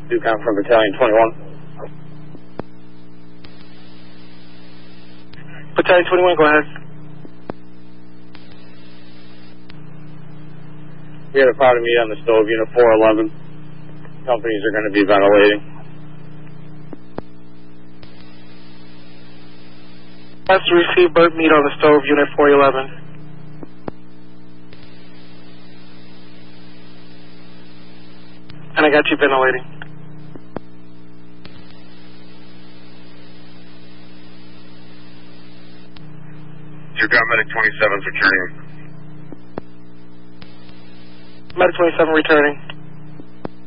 Do count from Battalion 21. Battalion 21, go ahead. We had a powder meet on the stove, Unit 411. Companies are going to be ventilating. Let's receive burnt meat on the stove, Unit 411. And I got you ventilating. Your got Medic 27's returning. Medic 27 returning.